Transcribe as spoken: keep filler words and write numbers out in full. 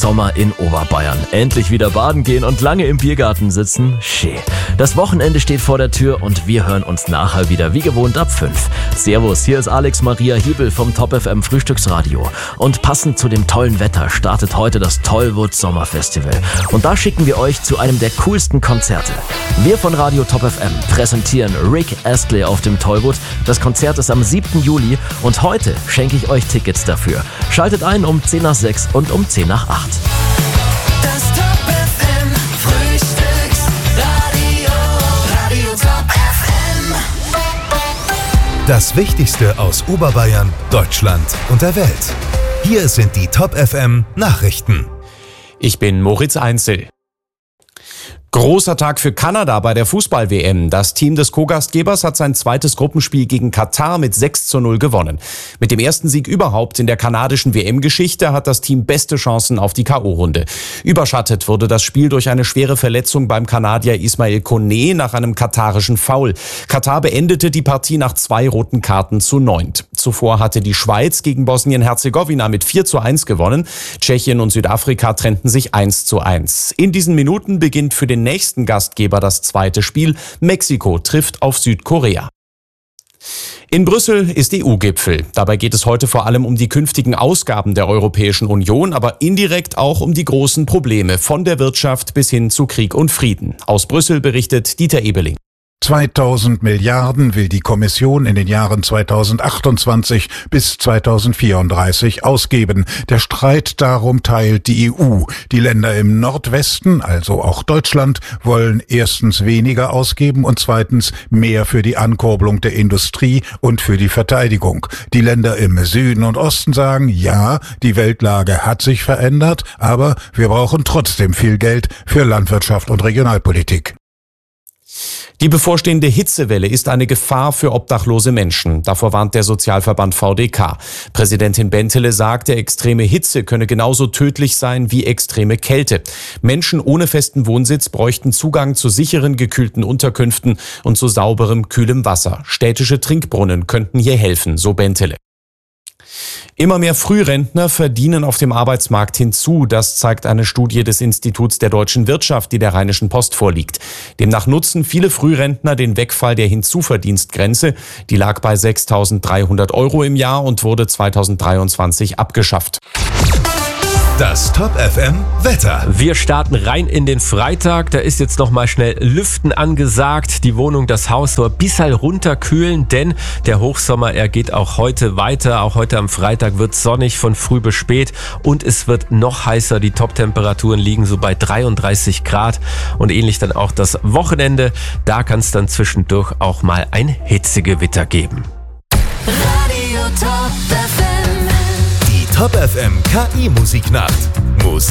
Sommer in Oberbayern. Endlich wieder baden gehen und lange im Biergarten sitzen. Schön. Das Wochenende steht vor der Tür und wir hören uns nachher wieder wie gewohnt ab fünf. Servus, hier ist Alex Maria Hiebel vom Top F M Frühstücksradio. Und passend zu dem tollen Wetter startet heute das Tollwood Sommerfestival. Und da schicken wir euch zu einem der coolsten Konzerte. Wir von Radio Top F M präsentieren Rick Astley auf dem Tollwood. Das Konzert ist am siebten Juli und heute schenke ich euch Tickets dafür. Schaltet ein um zehn nach sechs und um zehn nach acht. Das Top F M Frühstücksradio, Radio Top F M. Das Wichtigste aus Oberbayern, Deutschland und der Welt. Hier sind die Top F M Nachrichten. Ich bin Moritz Einzel. Großer Tag für Kanada bei der Fußball-W M. Das Team des Co-Gastgebers hat sein zweites Gruppenspiel gegen Katar mit sechs zu null gewonnen. Mit dem ersten Sieg überhaupt in der kanadischen W M-Geschichte hat das Team beste Chancen auf die K O-Runde. Überschattet wurde das Spiel durch eine schwere Verletzung beim Kanadier Ismail Koné nach einem katarischen Foul. Katar beendete die Partie nach zwei roten Karten zu neunt. Zuvor hatte die Schweiz gegen Bosnien-Herzegowina mit vier zu eins gewonnen. Tschechien und Südafrika trennten sich eins zu eins. In diesen Minuten beginnt für den nächsten Gastgeber das zweite Spiel. Mexiko trifft auf Südkorea. In Brüssel ist E U-Gipfel. Dabei geht es heute vor allem um die künftigen Ausgaben der Europäischen Union, aber indirekt auch um die großen Probleme von der Wirtschaft bis hin zu Krieg und Frieden. Aus Brüssel berichtet Dieter Ebeling. zweitausend Milliarden will die Kommission in den Jahren zweitausendachtundzwanzig bis zweitausendvierunddreißig ausgeben. Der Streit darum teilt die E U. Die Länder im Nordwesten, also auch Deutschland, wollen erstens weniger ausgeben und zweitens mehr für die Ankurbelung der Industrie und für die Verteidigung. Die Länder im Süden und Osten sagen, ja, die Weltlage hat sich verändert, aber wir brauchen trotzdem viel Geld für Landwirtschaft und Regionalpolitik. Die bevorstehende Hitzewelle ist eine Gefahr für obdachlose Menschen. Davor warnt der Sozialverband V D K. Präsidentin Bentele sagte, extreme Hitze könne genauso tödlich sein wie extreme Kälte. Menschen ohne festen Wohnsitz bräuchten Zugang zu sicheren, gekühlten Unterkünften und zu sauberem, kühlem Wasser. Städtische Trinkbrunnen könnten hier helfen, so Bentele. Immer mehr Frührentner verdienen auf dem Arbeitsmarkt hinzu. Das zeigt eine Studie des Instituts der deutschen Wirtschaft, die der Rheinischen Post vorliegt. Demnach nutzen viele Frührentner den Wegfall der Hinzuverdienstgrenze. Die lag bei sechstausenddreihundert Euro im Jahr und wurde zweitausenddreiundzwanzig abgeschafft. Das Top F M Wetter. Wir starten rein in den Freitag. Da ist jetzt noch mal schnell Lüften angesagt. Die Wohnung, das Haus so ein bisschen runterkühlen, denn der Hochsommer, er geht auch heute weiter. Auch heute am Freitag wird es sonnig von früh bis spät und es wird noch heißer. Die Top-Temperaturen liegen so bei dreiunddreißig Grad und ähnlich dann auch das Wochenende. Da kann es dann zwischendurch auch mal ein Hitzegewitter geben. Radio Top F M. Die Top F M K I-Musiknacht. Musik